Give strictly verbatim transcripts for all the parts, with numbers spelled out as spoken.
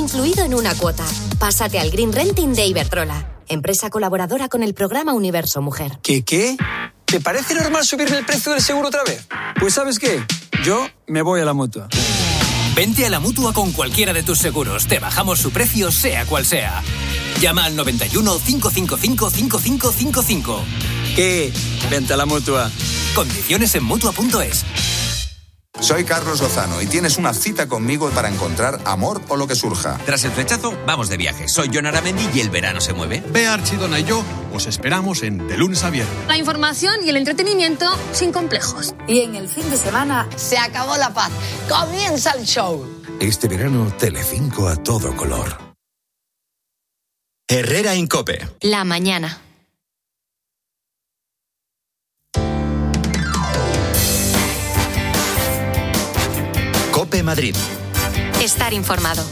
incluido en una cuota. Pásate al Green Renting de Iberdrola, empresa colaboradora con el programa Universo Mujer. ¿Qué qué? ¿Te parece normal subirme el precio del seguro otra vez? Pues ¿sabes qué? Yo me voy a la Mutua. Vente a la Mutua con cualquiera de tus seguros. Te bajamos su precio, sea cual sea. Llama al noventa y uno, cinco cinco cinco, cinco cinco cinco cinco. ¿Qué? Vente a la Mutua. Condiciones en Mutua punto es. Soy Carlos Lozano y tienes una cita conmigo para encontrar amor o lo que surja. Tras el flechazo, vamos de viaje. Soy Jon Aramendi y el verano se mueve. Bea Archidona y yo os esperamos en De Lunes a Viernes. La información y el entretenimiento sin complejos. Y en el fin de semana se acabó la paz. Comienza el show. Este verano, Telecinco a todo color. Herrera en COPE. La mañana. COPE Madrid. Estar informado.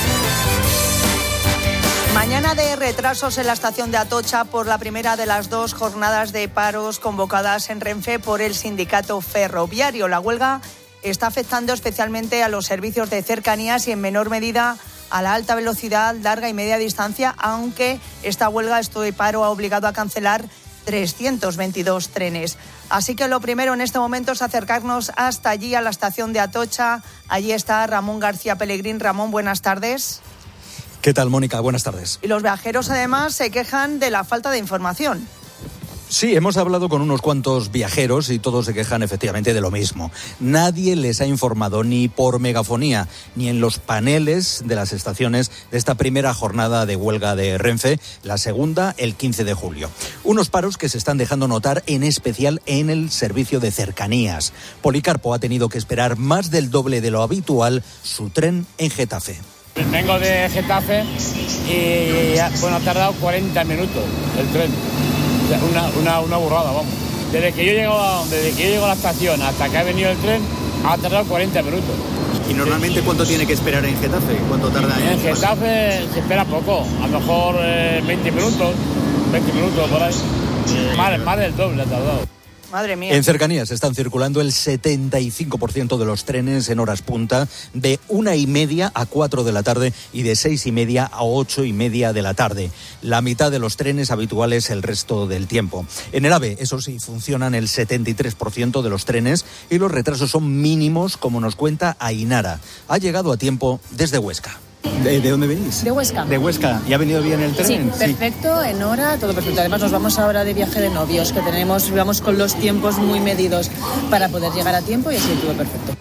Mañana de retrasos en la estación de Atocha por la primera de las dos jornadas de paros convocadas en Renfe por el sindicato ferroviario. La huelga está afectando especialmente a los servicios de cercanías y en menor medida a la alta velocidad, larga y media distancia, aunque esta huelga, este paro, ha obligado a cancelar trescientos veintidós trenes. Así que lo primero en este momento es acercarnos hasta allí, a la estación de Atocha. Allí está Ramón García Pellegrín. Ramón, buenas tardes. ¿Qué tal, Mónica? Buenas tardes. Y los viajeros, además, se quejan de la falta de información. Sí, hemos hablado con unos cuantos viajeros y todos se quejan efectivamente de lo mismo. Nadie les ha informado ni por megafonía ni en los paneles de las estaciones de esta primera jornada de huelga de Renfe, la segunda el quince de julio. Unos paros que se están dejando notar en especial en el servicio de cercanías. Policarpo ha tenido que esperar más del doble de lo habitual su tren en Getafe. Vengo de Getafe y bueno, ha tardado cuarenta minutos el tren. Una, una, una burrada, vamos. Desde que yo llego a, desde que yo llego a la estación hasta que ha venido el tren, ha tardado cuarenta minutos. ¿Y normalmente cuánto tiene que esperar en Getafe? ¿Cuánto tarda en En Getafe se espera poco, a lo mejor eh, veinte minutos, veinte minutos por ahí. Más, más del doble ha tardado. Madre mía. En cercanías están circulando el setenta y cinco por ciento de los trenes en horas punta, de una y media a cuatro de la tarde y de seis y media a ocho y media de la tarde. La mitad de los trenes habituales el resto del tiempo. En el AVE, eso sí, funcionan el setenta y tres por ciento de los trenes y los retrasos son mínimos, como nos cuenta Ainara. Ha llegado a tiempo desde Huesca. ¿De, ¿De dónde venís? De Huesca. ¿De Huesca? ¿Y ha venido bien el tren? Sí, perfecto, sí. En hora, todo perfecto. Además nos vamos ahora de viaje de novios, que tenemos, vamos con los tiempos muy medidos para poder llegar a tiempo y así todo perfecto.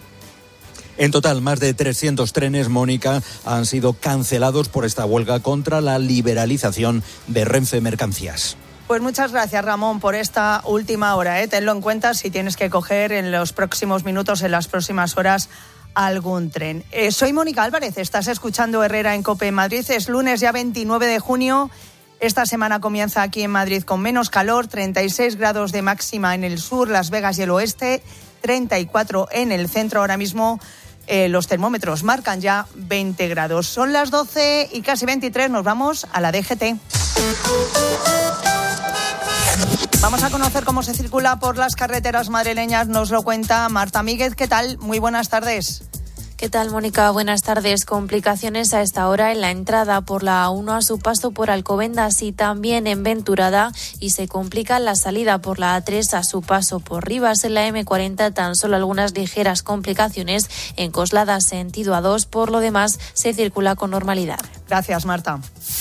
En total, más de trescientos trenes, Mónica, han sido cancelados por esta huelga contra la liberalización de Renfe Mercancías. Pues muchas gracias, Ramón, por esta última hora. ¿eh? Tenlo en cuenta si tienes que coger en los próximos minutos, en las próximas horas, algún tren. Eh, soy Mónica Álvarez, estás escuchando Herrera en COPE Madrid. Es lunes ya veintinueve de junio. Esta semana comienza aquí en Madrid con menos calor, treinta y seis grados de máxima en el sur, Las Vegas y el oeste, treinta y cuatro en el centro. Ahora mismo eh, los termómetros marcan ya veinte grados. Son las doce y casi veintitrés, nos vamos a la D G T. Vamos a conocer cómo se circula por las carreteras madrileñas, nos lo cuenta Marta Míguez. ¿Qué tal? Muy buenas tardes. ¿Qué tal, Mónica? Buenas tardes. Complicaciones a esta hora en la entrada por la A uno a su paso por Alcobendas y también en Venturada, y se complica la salida por la A tres a su paso por Rivas. En la eme cuarenta tan solo algunas ligeras complicaciones en Coslada sentido A dos, por lo demás se circula con normalidad. Gracias, Marta.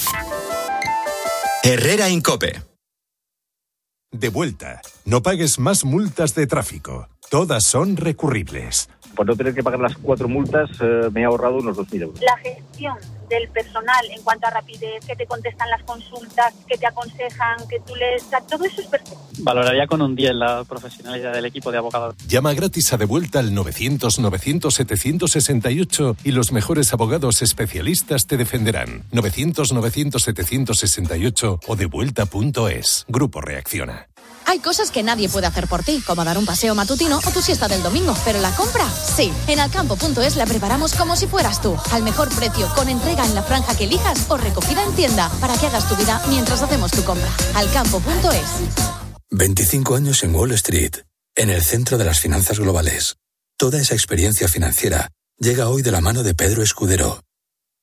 Herrera en COPE. De vuelta. No pagues más multas de tráfico. Todas son recurribles. Por no tener que pagar las cuatro multas, eh, me he ahorrado unos dos mil euros. La gestión del personal en cuanto a rapidez, que te contestan las consultas, que te aconsejan, que tú les... Todo eso es perfecto. Valoraría con un diez la profesionalidad del equipo de abogados. Llama gratis a De Vuelta al novecientos, novecientos, setecientos sesenta y ocho y los mejores abogados especialistas te defenderán. novecientos, novecientos, setecientos sesenta y ocho o devuelta punto es. Grupo Reacciona. Hay cosas que nadie puede hacer por ti, como dar un paseo matutino o tu siesta del domingo, pero la compra, sí. En alcampo punto es la preparamos como si fueras tú, al mejor precio, con entrega en la franja que elijas o recogida en tienda, para que hagas tu vida mientras hacemos tu compra. alcampo punto es. veinticinco años en Wall Street, en el centro de las finanzas globales. Toda esa experiencia financiera llega hoy de la mano de Pedro Escudero.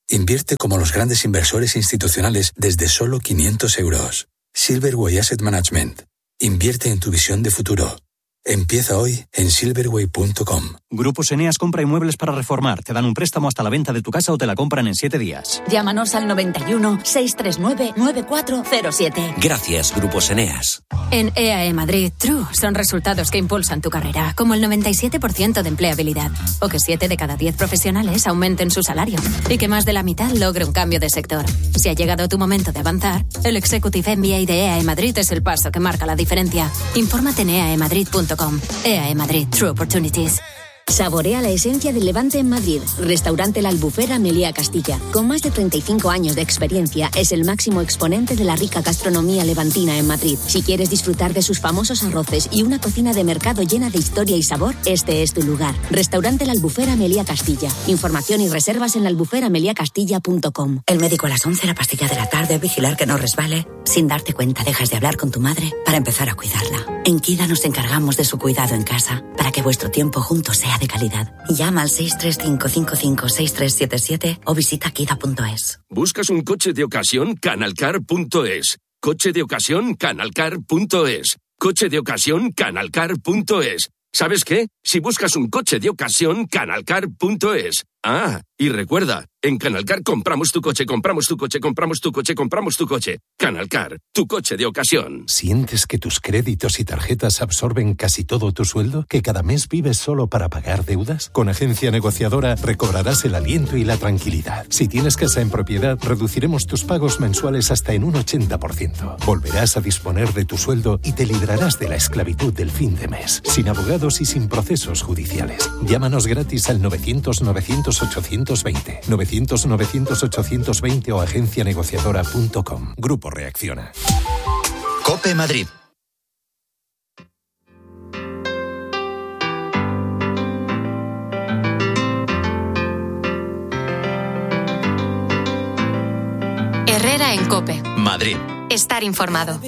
Invierte como los grandes inversores institucionales desde solo quinientos euros. Silverway Asset Management. Invierte en tu visión de futuro. Empieza hoy en silverway punto com. Grupos Eneas compra inmuebles para reformar. Te dan un préstamo hasta la venta de tu casa o te la compran en siete días. Llámanos al noventa y uno, seiscientos treinta y nueve, noventa y cuatro cero siete. Gracias, Grupos Eneas. En E A E Madrid, True son resultados que impulsan tu carrera, como el noventa y siete por ciento de empleabilidad, o que siete de cada diez profesionales aumenten su salario, y que más de la mitad logre un cambio de sector. Si ha llegado tu momento de avanzar, el Executive M B A de E A E Madrid es el paso que marca la diferencia. Infórmate en e a e madrid punto com. E A E Madrid, True Opportunities. Saborea la esencia del Levante en Madrid. Restaurante La Albufera Meliá Castilla. Con más de treinta y cinco años de experiencia, es el máximo exponente de la rica gastronomía levantina en Madrid. Si quieres disfrutar de sus famosos arroces y una cocina de mercado llena de historia y sabor, este es tu lugar. Restaurante La Albufera Meliá Castilla. Información y reservas en la albufera meliá castilla punto com. El médico a las once, la pastilla de la tarde, vigilar que no resbale. Sin darte cuenta, dejas de hablar con tu madre para empezar a cuidarla. En Kida nos encargamos de su cuidado en casa, para que vuestro tiempo juntos sea de calidad. Llama al seis tres cinco cinco cinco seis tres siete siete o visita kida punto es. ¿Buscas un coche de ocasión? canalcar punto es. Coche de ocasión? canalcar punto es. Coche de ocasión? canalcar punto es. ¿Sabes qué? Si buscas un coche de ocasión, canalcar punto es. Ah, y recuerda, en Canalcar compramos tu coche, compramos tu coche, compramos tu coche, compramos tu coche. Canalcar, tu coche de ocasión. ¿Sientes que tus créditos y tarjetas absorben casi todo tu sueldo? ¿Que cada mes vives solo para pagar deudas? Con Agencia Negociadora recobrarás el aliento y la tranquilidad. Si tienes casa en propiedad, reduciremos tus pagos mensuales hasta en un ochenta por ciento. Volverás a disponer de tu sueldo y te librarás de la esclavitud del fin de mes. Sin abogados y sin procesos judiciales. Llámanos gratis al novecientos novecientos ochocientos veinte. novecientos novecientos ochocientos veinte o agencia negociadora punto com. Grupo Reacciona. COPE Madrid. Herrera en COPE. Madrid. Estar informado.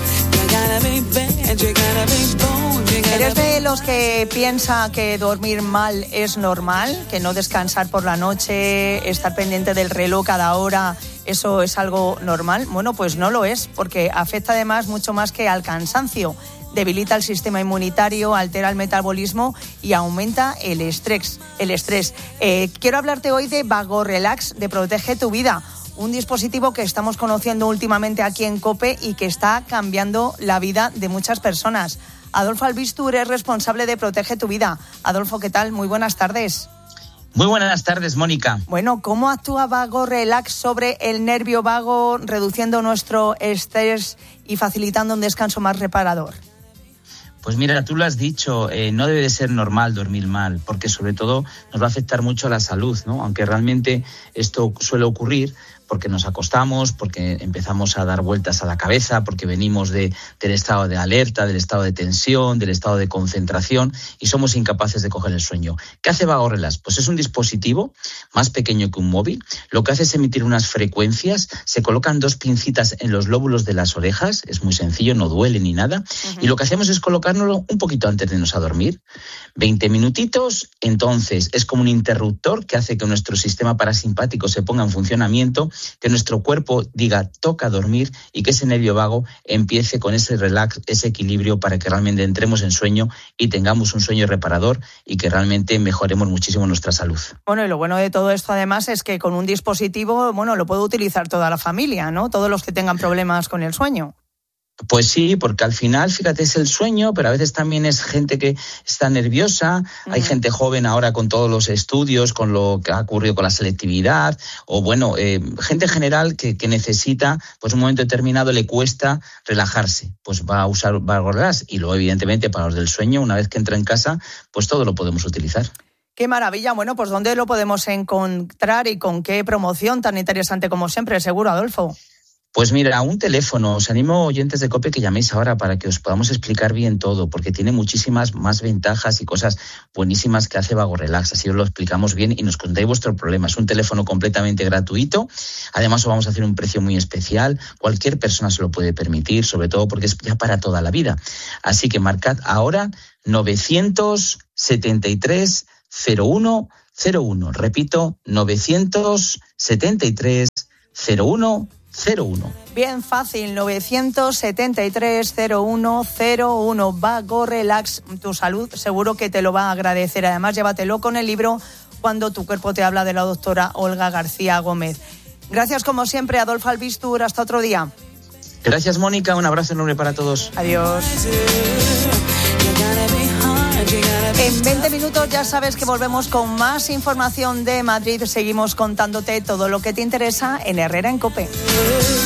¿Eres de los que piensa que dormir mal es normal? ¿Que no descansar por la noche, estar pendiente del reloj cada hora, eso es algo normal? Bueno, pues no lo es, porque afecta además mucho más que al cansancio. Debilita el sistema inmunitario, altera el metabolismo y aumenta el estrés. El estrés. Eh, quiero hablarte hoy de VagoRelax, de Protege tu Vida. Un dispositivo que estamos conociendo últimamente aquí en COPE y que está cambiando la vida de muchas personas. Adolfo Albistur es responsable de Protege tu Vida. Adolfo, ¿qué tal? Muy buenas tardes. Muy buenas tardes, Mónica. Bueno, ¿cómo actúa VagoRelax sobre el nervio vago, reduciendo nuestro estrés y facilitando un descanso más reparador? Pues mira, tú lo has dicho, eh, no debe de ser normal dormir mal, porque sobre todo nos va a afectar mucho a la salud, ¿no? Aunque realmente esto suele ocurrir porque nos acostamos, porque empezamos a dar vueltas a la cabeza, porque venimos de, del estado de alerta, del estado de tensión, del estado de concentración y somos incapaces de coger el sueño. ¿Qué hace VagoRelax? Pues es un dispositivo más pequeño que un móvil. Lo que hace es emitir unas frecuencias, se colocan dos pincitas en los lóbulos de las orejas, es muy sencillo, no duele ni nada, uh-huh. Y lo que hacemos es colocárnoslo un poquito antes de irnos a dormir. veinte minutitos, entonces es como un interruptor que hace que nuestro sistema parasimpático se ponga en funcionamiento, que nuestro cuerpo diga toca dormir y que ese nervio vago empiece con ese relax, ese equilibrio para que realmente entremos en sueño y tengamos un sueño reparador y que realmente mejoremos muchísimo nuestra salud. Bueno, y lo bueno de todo esto además es que con un dispositivo, bueno, lo puede utilizar toda la familia, ¿no? Todos los que tengan problemas con el sueño. Pues sí, porque al final, fíjate, es el sueño, pero a veces también es gente que está nerviosa. Uh-huh. Hay gente joven ahora con todos los estudios, con lo que ha ocurrido con la selectividad, o bueno, eh, gente en general que, que necesita, pues un momento determinado le cuesta relajarse, pues va a usar VagoRelax. Y luego, evidentemente, para los del sueño, una vez que entra en casa, pues todo lo podemos utilizar. ¡Qué maravilla! Bueno, pues ¿dónde lo podemos encontrar y con qué promoción tan interesante como siempre? Seguro, Adolfo. Pues mira, un teléfono, os animo, oyentes de COPE, que llaméis ahora para que os podamos explicar bien todo, porque tiene muchísimas más ventajas y cosas buenísimas que hace VagoRelax, así os lo explicamos bien y nos contáis vuestro problema. Es un teléfono completamente gratuito, además os vamos a hacer un precio muy especial, cualquier persona se lo puede permitir, sobre todo porque es ya para toda la vida. Así que marcad ahora novecientos setenta y tres cero uno cero uno. Repito, novecientos setenta y tres cero uno cero uno. Bien fácil, novecientos setenta y tres cero uno cero uno. Vago Relax, tu salud seguro que te lo va a agradecer. Además, llévatelo con el libro Cuando tu cuerpo te habla, de la doctora Olga García Gómez. Gracias como siempre, Adolfo Albistur. Hasta otro día. Gracias, Mónica. Un abrazo enorme para todos. Adiós. En veinte minutos ya sabes que volvemos con más información de Madrid. Seguimos contándote todo lo que te interesa en Herrera en COPE.